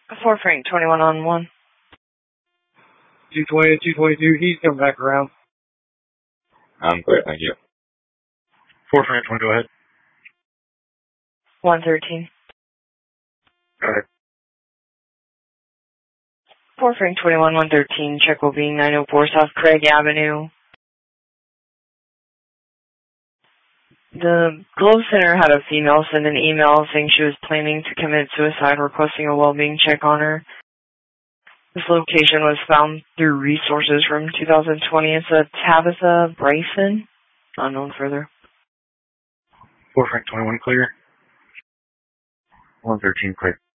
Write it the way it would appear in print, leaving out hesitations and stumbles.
4 Frank 21 on 1. 220 to 222, he's coming back around. I'm clear, thank you. 4 Frank 20, go ahead. 113. Alright. 4 Frank 21 113, check will be 904 South Craig Avenue. The Globe Center had a female send an email saying she was planning to commit suicide, requesting a well-being check on her. This location was found through resources from 2020. It's a Tabitha Bryson, unknown further. 4 Frank 21 clear. 113 clear.